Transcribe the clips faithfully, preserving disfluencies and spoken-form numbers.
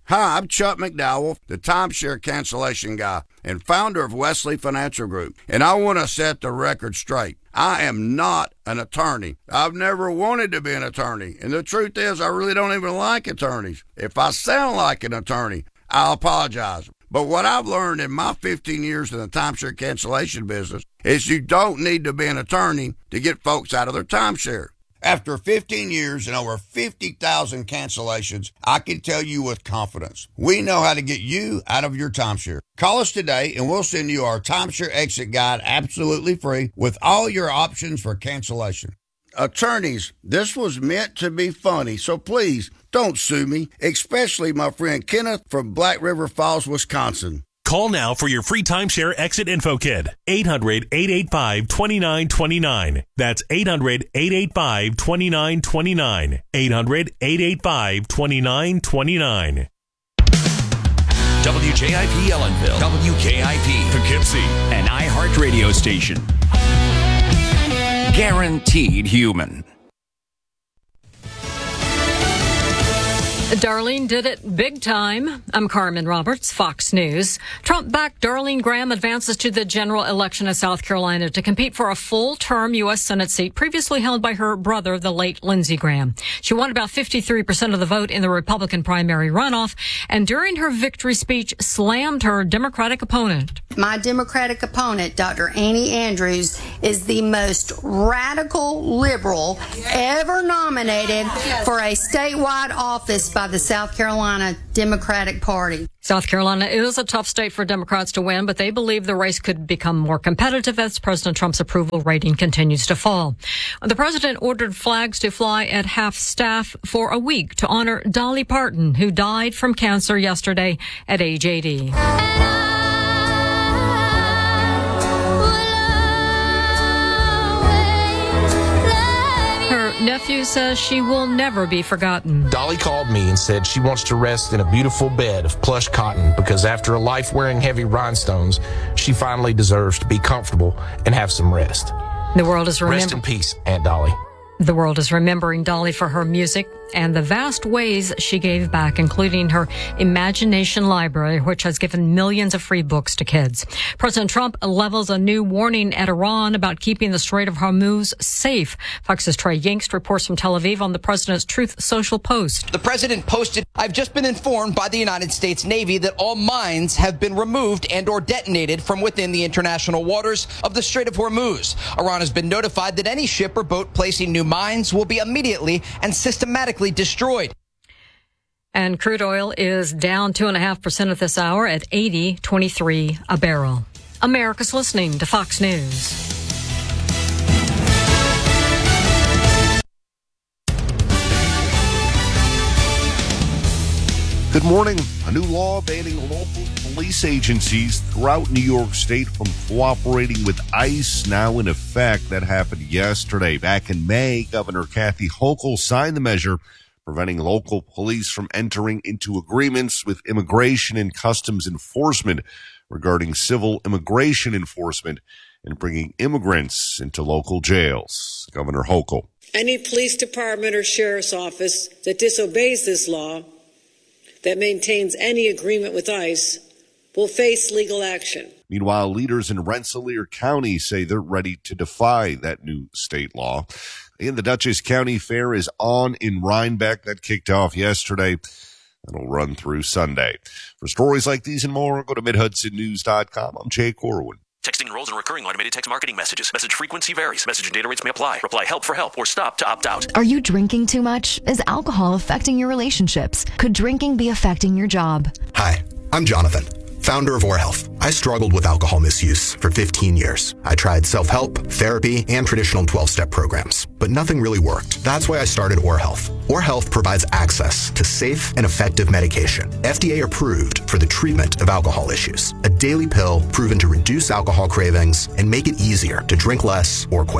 Hi, I'm Chuck McDowell, the timeshare cancellation guy and founder of Wesley Financial Group, and I want to set the record straight. I am not an attorney. I've never wanted to be an attorney, and the truth is I really don't even like attorneys. If I sound like an attorney, I'll apologize. But what I've learned in my fifteen years in the timeshare cancellation business is you don't need to be an attorney to get folks out of their timeshare. After fifteen years and over fifty thousand cancellations, I can tell you with confidence, we know how to get you out of your timeshare. Call us today and we'll send you our timeshare exit guide absolutely free with all your options for cancellation. Attorneys, this was meant to be funny, so please don't sue me, especially my friend Kenneth from Black River Falls, Wisconsin. Call now for your free timeshare exit info kit. eight hundred, eight eight five, two nine two nine. That's eight hundred, eight eight five, two nine two nine. eight hundred, eight eight five, two nine two nine. W J I P Ellenville, W K I P Poughkeepsie, an iHeart radio station. Guaranteed human. Darlene did it big time. I'm Carmen Roberts, Fox News. Trump-backed Darlene Graham advances to the general election of South Carolina to compete for a full-term U S Senate seat previously held by her brother, the late Lindsey Graham. She won about fifty-three percent of the vote in the Republican primary runoff, and during her victory speech, slammed her Democratic opponent. My Democratic opponent, Doctor Annie Andrews, is the most radical liberal ever nominated for a statewide office by the South Carolina Democratic Party. South Carolina is a tough state for Democrats to win, but they believe the race could become more competitive as President Trump's approval rating continues to fall. The president ordered flags to fly at half-staff for a week to honor Dolly Parton, who died from cancer yesterday at age eighty. Nephew says she will never be forgotten. Dolly called me and said she wants to rest in a beautiful bed of plush cotton because after a life wearing heavy rhinestones, she finally deserves to be comfortable and have some rest. The world is remembering. Rest in peace, Aunt Dolly. The world is remembering Dolly for her music and the vast ways she gave back, including her Imagination Library, which has given millions of free books to kids. President Trump levels a new warning at Iran about keeping the Strait of Hormuz safe. Fox's Trey Yingst reports from Tel Aviv on the president's Truth Social post. The president posted, "I've just been informed by the United States Navy that all mines have been removed and or detonated from within the international waters of the Strait of Hormuz. Iran has been notified that any ship or boat placing new mines will be immediately and systematically destroyed." And crude oil is down two point five percent at this hour at eighty twenty-three a barrel. America's listening to Fox News. Good morning. A new law banning local police agencies throughout New York State from cooperating with ICE now in effect. That happened yesterday. Back in May, Governor Kathy Hochul signed the measure preventing local police from entering into agreements with immigration and customs enforcement regarding civil immigration enforcement and bringing immigrants into local jails. Governor Hochul. Any police department or sheriff's office that disobeys this law, that maintains any agreement with ICE, will face legal action. Meanwhile, leaders in Rensselaer County say they're ready to defy that new state law. And the Dutchess County Fair is on in Rhinebeck. That kicked off yesterday. That'll run through Sunday. For stories like these and more, go to mid hudson news dot com. I'm Jay Corwin. Texting enrolls in recurring automated text marketing messages. Message frequency varies. Message and data rates may apply. Reply help for help or stop to opt out. Are you drinking too much? Is alcohol affecting your relationships? Could drinking be affecting your job? Hi, I'm Jonathan, founder of Or Health. I struggled with alcohol misuse for fifteen years. I tried self-help, therapy, and traditional twelve-step programs, but nothing really worked. That's why I started Or Health. Or Health provides access to safe and effective medication, F D A approved for the treatment of alcohol issues. A daily pill proven to reduce alcohol cravings and make it easier to drink less or quit.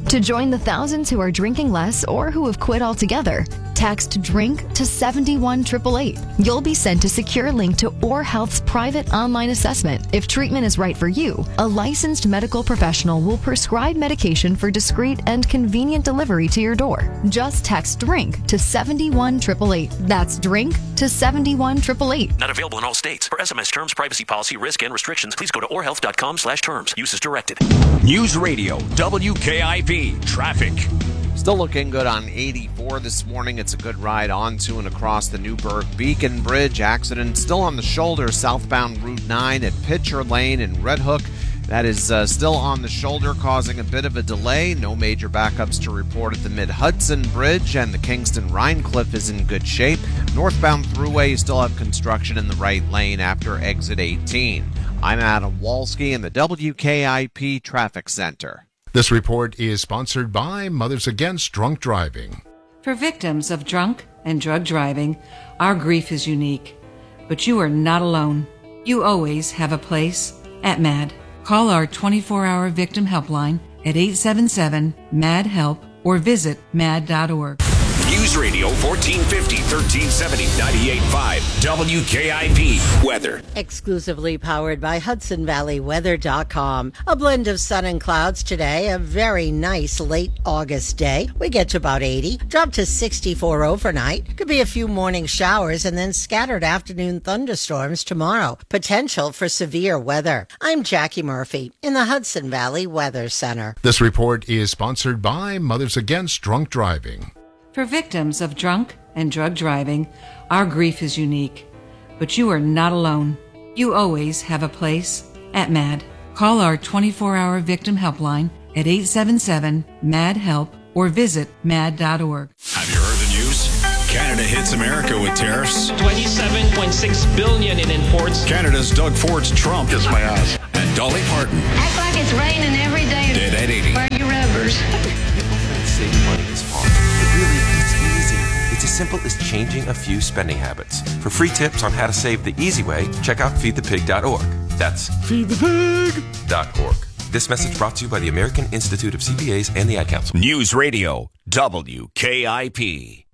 To join the thousands who are drinking less or who have quit altogether, text DRINK to seven one eight eight eight. You'll be sent a secure link to OrHealth's private online assessment. If treatment is right for you, a licensed medical professional will prescribe medication for discreet and convenient delivery to your door. Just text DRINK to seven one eight eight eight. That's DRINK to seven one eight eight eight. Not available in all states. For S M S terms, privacy policy, risk, and restrictions, please go to orhealth.com slash terms. Use is directed. News Radio, W K I P, traffic. Still looking good on eighty-four this morning. It's a good ride onto and across the Newburgh Beacon Bridge. Accident still on the shoulder, southbound Route nine at Pitcher Lane in Red Hook. That is uh, still on the shoulder, causing a bit of a delay. No major backups to report at the Mid-Hudson Bridge, and the Kingston-Rhinecliff is in good shape. Northbound Thruway, you still have construction in the right lane after exit eighteen. I'm Adam Walski in the W K I P Traffic Center. This report is sponsored by Mothers Against Drunk Driving. For victims of drunk and drug driving, our grief is unique. But you are not alone. You always have a place at MAD. Call our twenty-four hour victim helpline at eight seven seven, M A D, HELP or visit mad dot org. News Radio fourteen fifty, thirteen seventy, ninety-eight point five, W K I P Weather. Exclusively powered by Hudson Valley Weather dot com. A blend of sun and clouds today. A very nice late August day. We get to about eighty. Drop to sixty-four overnight. Could be a few morning showers and then scattered afternoon thunderstorms tomorrow. Potential for severe weather. I'm Jackie Murphy in the Hudson Valley Weather Center. This report is sponsored by Mothers Against Drunk Driving. For victims of drunk and drug driving, our grief is unique. But you are not alone. You always have a place at MAD. Call our twenty-four hour victim helpline at eight seven seven, M A D, HELP or visit mad dot org. Have you heard the news? Canada hits America with tariffs. twenty-seven point six billion dollars in imports. Canada's Doug Ford's Trump. Kiss my ass. And Dolly Parton. Act like it's raining every day. Dead at eighty. Wear your rubbers. People think saving money is hard, but really, it's easy. It's as simple as changing a few spending habits. For free tips on how to save the easy way, check out feed the pig dot org. That's feed the pig dot org. This message brought to you by the American Institute of C P As and the Ad Council. News Radio, W K I P.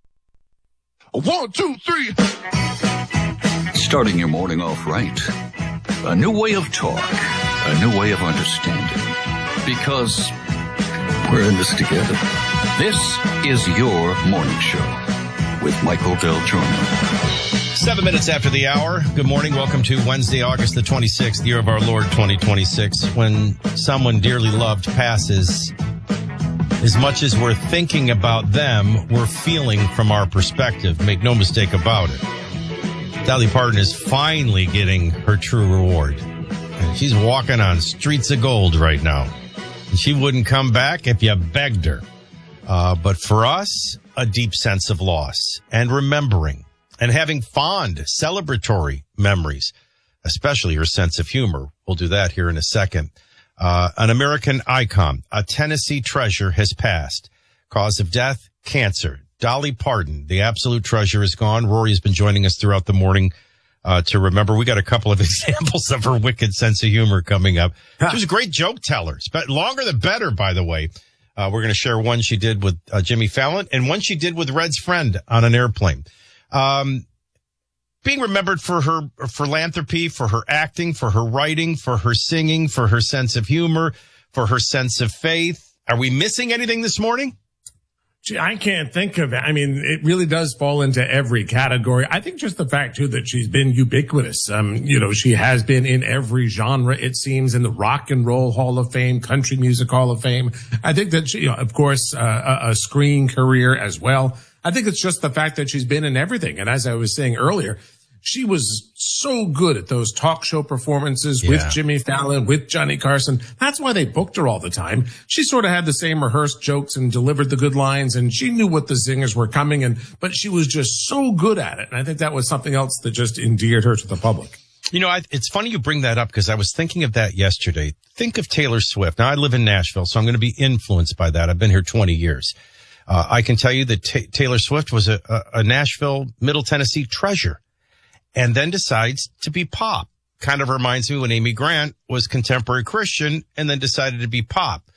One, two, three. Starting your morning off right. A new way of talk. A new way of understanding. Because we're in this together. This is your morning show with Michael Del Giorno. Seven minutes after the hour. Good morning. Welcome to Wednesday, August the twenty-sixth, year of our Lord twenty twenty-six. When someone dearly loved passes, as much as we're thinking about them, we're feeling from our perspective. Make no mistake about it. Dolly Parton is finally getting her true reward. And she's walking on streets of gold right now. And she wouldn't come back if you begged her. Uh, but for us, a deep sense of loss and remembering and having fond, celebratory memories, especially her sense of humor. We'll do that here in a second. Uh, an American icon, a Tennessee treasure has passed. Cause of death, cancer. Dolly Parton, the absolute treasure, is gone. Rory has been joining us throughout the morning uh, to remember. We got a couple of examples of her wicked sense of humor coming up. She was a great joke teller. But longer the better, by the way. Uh, we're going to share one she did with uh, Jimmy Fallon and one she did with Red's friend on an airplane. Um, being remembered for her philanthropy, for her acting, for her writing, for her singing, for her sense of humor, for her sense of faith. Are we missing anything this morning? Gee, I can't think of it. I mean, it really does fall into every category. I think just the fact, too, that she's been ubiquitous. Um, you know, she has been in every genre, it seems, in the Rock and Roll Hall of Fame, Country Music Hall of Fame. I think that she, you know, of course, uh, a, a screen career as well. I think it's just the fact that she's been in everything. And as I was saying earlier, she was so good at those talk show performances yeah. with Jimmy Fallon, with Johnny Carson. That's why they booked her all the time. She sort of had the same rehearsed jokes and delivered the good lines, and she knew what the zingers were coming, and but she was just so good at it. And I think that was something else that just endeared her to the public. You know, I, it's funny you bring that up because I was thinking of that yesterday. Think of Taylor Swift. Now, I live in Nashville, so I'm going to be influenced by that. I've been here twenty years. Uh, I can tell you that t- Taylor Swift was a, a, a Nashville, Middle Tennessee treasure. And then decides to be pop. Kind of reminds me when Amy Grant was contemporary Christian and then decided to be pop.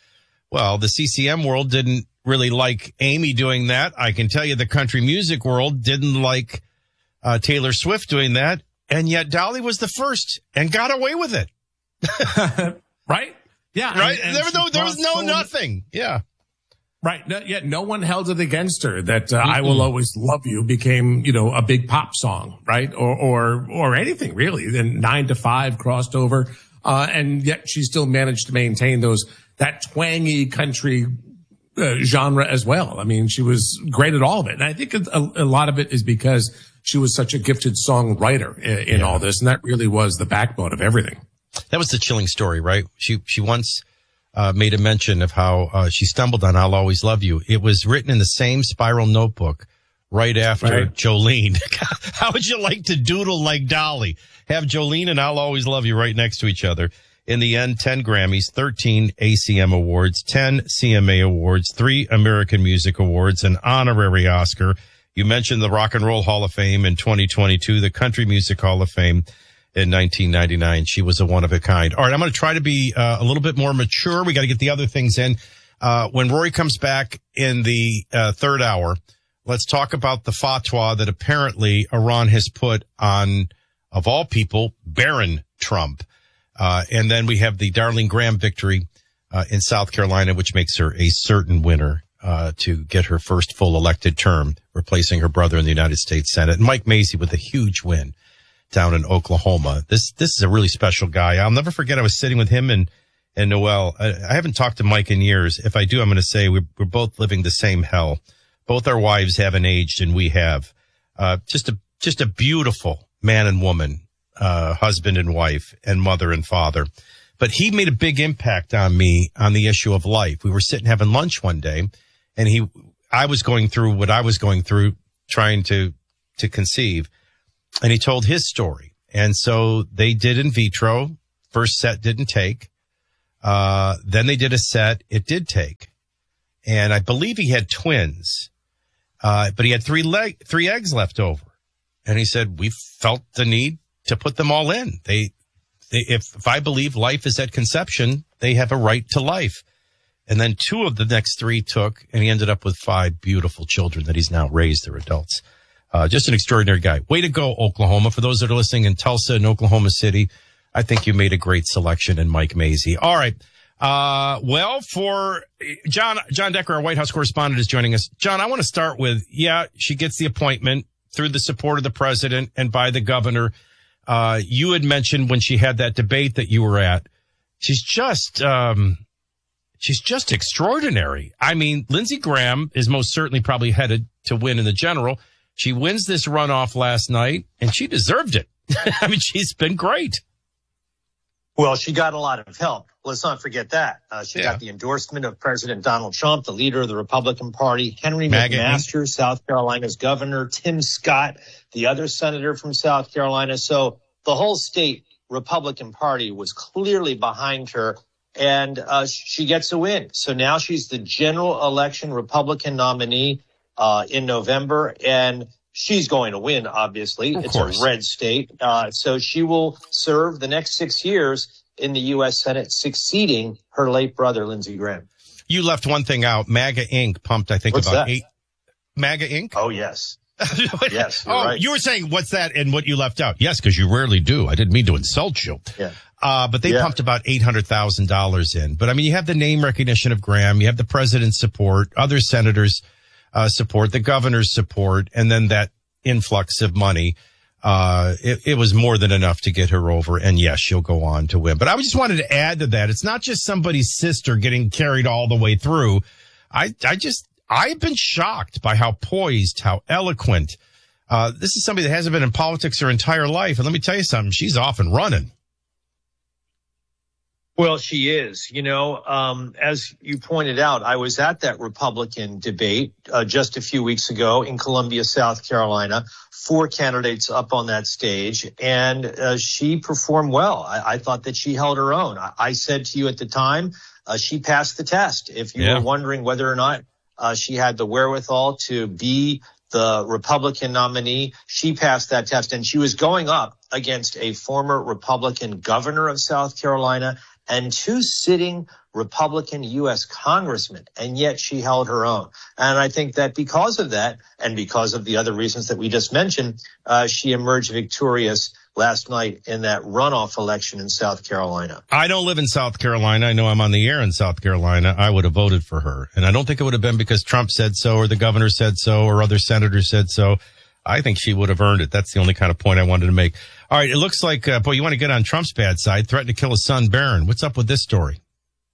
Well, the C C M world didn't really like Amy doing that. I can tell you the country music world didn't like uh, Taylor Swift doing that. And yet Dolly was the first and got away with it. Right? Yeah. Right? And, and there was no, there was no so nothing. Yeah. Right. No, yeah. No one held it against her that uh, I Will Always Love You became, you know, a big pop song, right? Or, or, or anything really. Then Nine to Five crossed over. Uh, and yet she still managed to maintain those, that twangy country uh, genre as well. I mean, she was great at all of it. And I think a, a lot of it is because she was such a gifted songwriter in, in yeah. all this. And that really was the backbone of everything. That was the chilling story, right? She, she once, uh, made a mention of how, uh, she stumbled on I'll Always Love You. It was written in the same spiral notebook right after right. Jolene. How would you like to doodle like Dolly? Have Jolene and I'll Always Love You right next to each other. In the end, ten Grammys, thirteen A C M awards, ten C M A awards, three American Music Awards, an honorary Oscar. You mentioned the Rock and Roll Hall of Fame in twenty twenty-two, the Country Music Hall of Fame in nineteen ninety-nine. She was a one of a kind. All right, I'm going to try to be uh, a little bit more mature. We got to get the other things in. Uh, when Rory comes back in the uh, third hour, let's talk about the fatwa that apparently Iran has put on, of all people, Barron Trump. Uh, and then we have the Darlene Graham victory uh, in South Carolina, which makes her a certain winner uh, to get her first full elected term, replacing her brother in the United States Senate. And Mike Macy with a huge win down in Oklahoma. This this is a really special guy. I'll never forget I was sitting with him and, and Noel. I, I haven't talked to Mike in years. If I do, I'm going to say we're, we're both living the same hell. Both our wives haven't aged, and we have. Uh, just a just a beautiful man and woman. Uh, husband and wife and mother and father. But he made a big impact on me on the issue of life. We were sitting having lunch one day, and he, I was going through what I was going through trying to, to conceive, and he told his story. And so they did in vitro. First set didn't take. Uh, then they did a set. It did take. And I believe he had twins. Uh, but he had three leg, three eggs left over. And he said, we felt the need to put them all in. They, they, if, if I believe life is at conception, they have a right to life. And then two of the next three took, and he ended up with five beautiful children that he's now raised. They're adults. Uh, just an extraordinary guy. Way to go, Oklahoma. For those that are listening in Tulsa and Oklahoma City, I think you made a great selection in Mike Macy. All right. Uh, well, for John, John Decker, our White House correspondent, is joining us. John, I want to start with, yeah, she gets the appointment through the support of the president and by the governor. Uh, you had mentioned when she had that debate that you were at, she's just, um, she's just extraordinary. I mean, Lindsey Graham is most certainly probably headed to win in the general. She wins this runoff last night, and she deserved it. I mean, she's been great. Well, she got a lot of help. Let's not forget that. Uh, she yeah. got the endorsement of President Donald Trump, the leader of the Republican Party, Henry McMaster, McMaster, South Carolina's governor, Tim Scott, the other senator from South Carolina. So the whole state Republican Party was clearly behind her, and uh, she gets a win. So now she's the general election Republican nominee uh, in November, and she's going to win, obviously. Of it's course. a red state. Uh, so she will serve the next six years in the U S Senate, succeeding her late brother, Lindsey Graham. You left one thing out. MAGA Incorporated pumped, I think, What's about that? eight. MAGA Incorporated? Oh, yes. Yes. Oh, right. You were saying what's that and what you left out? Yes, because you rarely do. I didn't mean to insult you. Yeah. Uh, but they yeah. pumped about eight hundred thousand dollars in. But I mean, you have the name recognition of Graham. You have the president's support, other senators' uh, support, the governor's support, and then that influx of money. Uh, it, it was more than enough to get her over. And yes, she'll go on to win. But I just wanted to add to that. It's not just somebody's sister getting carried all the way through. I, I just, I've been shocked by how poised, how eloquent. Uh, this is somebody that hasn't been in politics her entire life. And let me tell you something. She's off and running. Well, she is. You know, um, as you pointed out, I was at that Republican debate uh, just a few weeks ago in Columbia, South Carolina. Four candidates up on that stage, and uh, she performed well. I, I thought that she held her own. I, I said to you at the time, uh, she passed the test. If you yeah. were wondering whether or not uh, she had the wherewithal to be the Republican nominee, she passed that test, and she was going up against a former Republican governor of South Carolina and two sitting Republican U S congressman, and yet she held her own. And I think that because of that, and because of the other reasons that we just mentioned, uh, she emerged victorious last night in that runoff election in South Carolina. I don't live in South Carolina. I know I'm on the air in South Carolina. I would have voted for her. And I don't think it would have been because Trump said so or the governor said so or other senators said so. I think she would have earned it. That's the only kind of point I wanted to make. All right. It looks like, uh, boy, you want to get on Trump's bad side, threatened to kill his son, Barron. What's up with this story?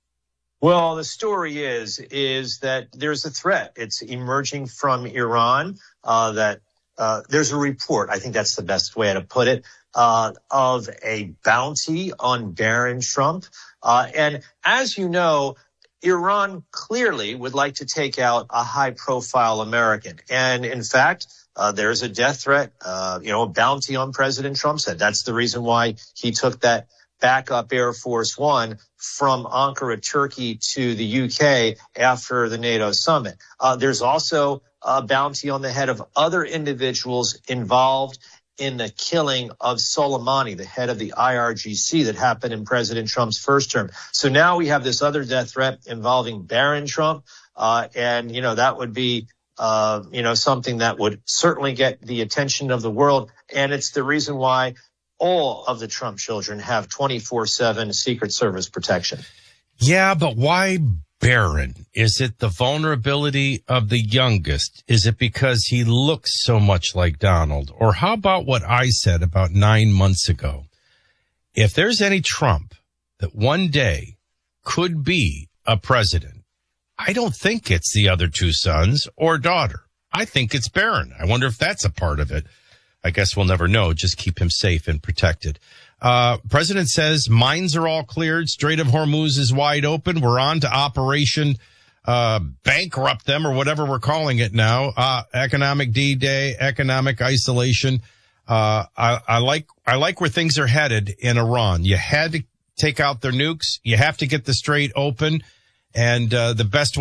Well, the story is, is that there's a threat. It's emerging from Iran, uh, that, uh, there's a report. I think that's the best way to put it. Uh, of a bounty on Barron Trump. Uh, and as you know, Iran clearly would like to take out a high profile American. And in fact, uh, there's a death threat, uh, you know, a bounty on President Trump's head. That's the reason why he took that backup Air Force One from Ankara, Turkey to the U K after the NATO summit. Uh, there's also a bounty on the head of other individuals involved in the killing of Soleimani, the head of the I R G C that happened in President Trump's first term. So now we have this other death threat involving Barron Trump. Uh, and, you know, that would be, uh, you know, something that would certainly get the attention of the world. And it's the reason why all of the Trump children have twenty-four seven Secret Service protection. Yeah, but why Barron? Is it the vulnerability of the youngest? Is it because he looks so much like Donald? Or how about what I said about nine months ago? If there's any Trump that one day could be a president, I don't think it's the other two sons or daughter. I think it's Barron. I wonder if that's a part of it. I guess we'll never know. Just keep him safe and protected. Uh, President says mines are all cleared. Strait of Hormuz is wide open. We're on to Operation uh, bankrupt them or whatever we're calling it now. Uh, economic D-Day, economic isolation. Uh, I, I like, I like where things are headed in Iran. You had to take out their nukes. You have to get the strait open. And, uh, the best